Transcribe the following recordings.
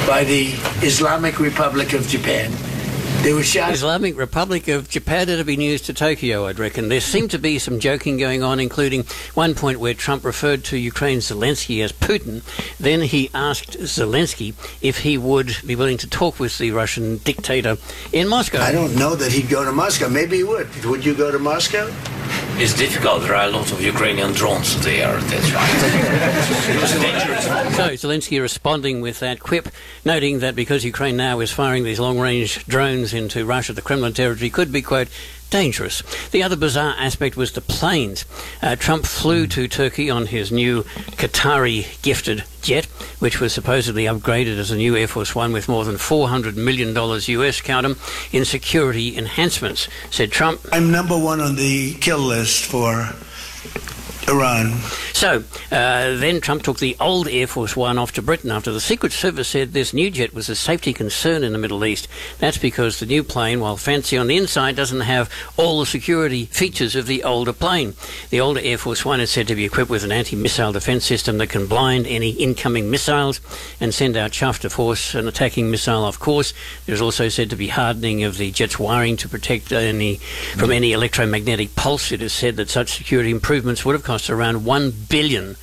by the Islamic Republic of Japan. They were shot. Islamic Republic of Japan, it'll be news to Tokyo, I'd reckon. There seemed to be some joking going on, including one point where Trump referred to Ukraine's Zelensky as Putin. Then he asked Zelensky if he would be willing to talk with the Russian dictator in Moscow. I don't know that he'd go to Moscow. Maybe he would. Would you go to Moscow? It's difficult. There are a lot of Ukrainian drones there. That's right. It's dangerous. So Zelensky responding with that quip, noting that because Ukraine now is firing these long-range drones into Russia, the Kremlin territory could be, quote, dangerous. The other bizarre aspect was the planes. Trump flew to Turkey on his new Qatari-gifted jet, which was supposedly upgraded as a new Air Force One with more than $400 million US, count 'em, in security enhancements, said Trump. I'm number one on the kill list for Iran. So, then Trump took the old Air Force One off to Britain after the Secret Service said this new jet was a safety concern in the Middle East. That's because the new plane, while fancy on the inside, doesn't have all the security features of the older plane. The older Air Force One is said to be equipped with an anti-missile defense system that can blind any incoming missiles and send out chaff to force an attacking missile off course. There's also said to be hardening of the jet's wiring to protect from any electromagnetic pulse. It is said that such security improvements would have cost around $1 billion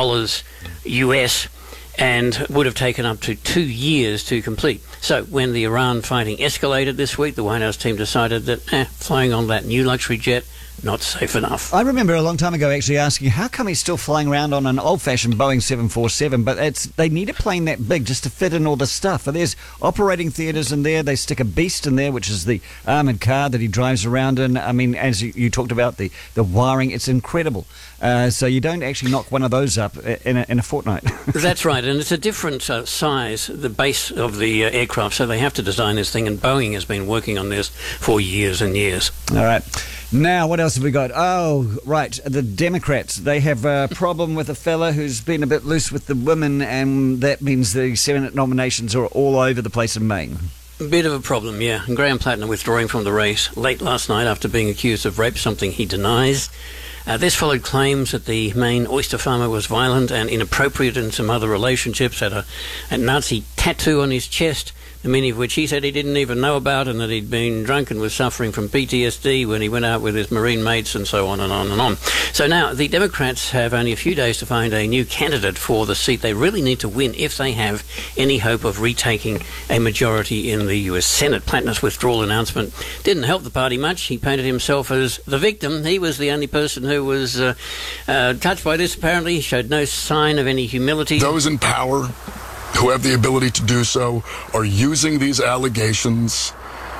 US and would have taken up to 2 years to complete. So when the Iran fighting escalated this week, the White House team decided that flying on that new luxury jet, not safe enough. I remember a long time ago actually asking how come he's still flying around on an old-fashioned Boeing 747, but they need a plane that big just to fit in all the stuff. And there's operating theatres in there. They stick a Beast in there, which is the armoured car that he drives around in. I mean, as you talked about, the wiring, it's incredible. So you don't actually knock one of those up in a fortnight. That's right, and it's a different size, the base of the aircraft, so they have to design this thing, and Boeing has been working on this for years and years. All right. Now, what else have we got? Oh, right, the Democrats. They have a problem with a fella who's been a bit loose with the women, and that means the Senate nominations are all over the place in Maine. Bit of a problem, yeah. And Graham Plattner withdrawing from the race late last night after being accused of rape, something he denies. This followed claims that the Maine oyster farmer was violent and inappropriate in some other relationships, had a Nazi tattoo on his chest, the meaning of which he said he didn't even know about, and that he'd been drunk and was suffering from PTSD when he went out with his Marine mates, and so on and on and on. So now the Democrats have only a few days to find a new candidate for the seat they really need to win if they have any hope of retaking a majority in the US Senate. Plattner's withdrawal announcement didn't help the party much. He painted himself as the victim. He was the only person who was touched by this, apparently. He showed no sign of any humility. Those in power who have the ability to do so are using these allegations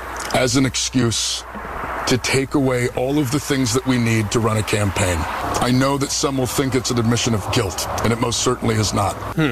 as an excuse to take away all of the things that we need to run a campaign. I know that some will think it's an admission of guilt, and it most certainly is not.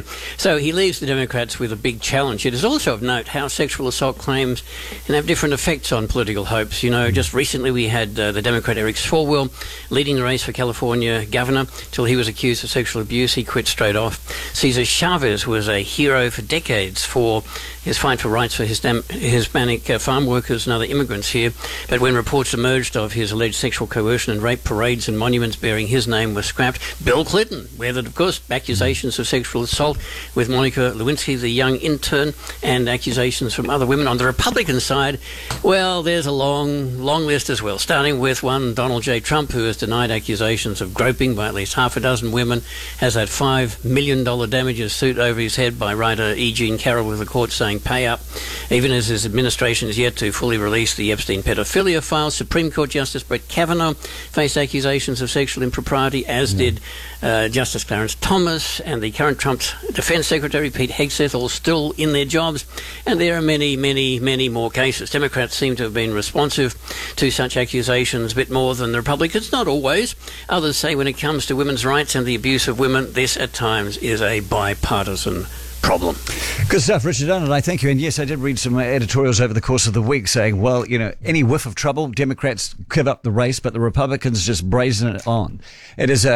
So he leaves the Democrats with a big challenge. It is also of note how sexual assault claims can have different effects on political hopes. You know, just recently we had the Democrat Eric Swalwell leading the race for California governor till he was accused of sexual abuse. He quit straight off. Cesar Chavez was a hero for decades for his fight for rights for Hispanic farm workers and other immigrants here. But when reports emerged of his alleged sexual coercion and rape, parades and monuments bearing his name were scrapped. Bill Clinton weathered, of course, accusations of sexual assault with Monica Lewinsky, the young intern, and accusations from other women. On the Republican side, well, there's a long list as well, starting with one Donald J. Trump, who has denied accusations of groping by at least half a dozen women, has that $5 million damages suit over his head by writer E. Jean Carroll, with the court saying pay up, even as his administration is yet to fully release the Epstein pedophilia files. Supreme Court Justice Brett Kavanaugh faced accusations of sexual impropriety, as did Justice Clarence Thomas, and the current Trump's Defense Secretary Pete Hegseth, all still in their jobs. And there are many, many, many more cases. Democrats seem to have been responsive to such accusations a bit more than the Republicans. Not always. Others say when it comes to women's rights and the abuse of women, this at times is a bipartisan problem. Good stuff, Richard Arnold. I thank you. And yes, I did read some editorials over the course of the week saying, well, you know, any whiff of trouble, Democrats give up the race, but the Republicans just brazen it on. It is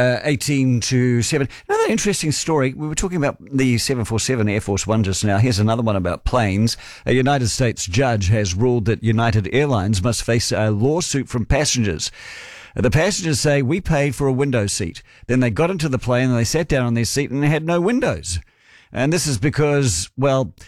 18-7. Another interesting story. We were talking about the 747 Air Force One just now. Here's another one about planes. A United States judge has ruled that United Airlines must face a lawsuit from passengers. The passengers say, we paid for a window seat. Then they got into the plane and they sat down on their seat and they had no windows. And this is because, well,